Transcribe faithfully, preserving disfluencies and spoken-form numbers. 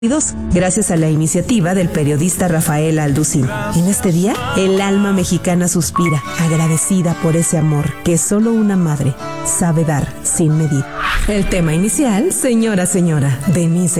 gracias a la iniciativa del periodista Rafael Alducín. En este día, el alma mexicana suspira, agradecida por ese amor que solo una madre sabe dar sin medir. El tema inicial, señora, señora, Denise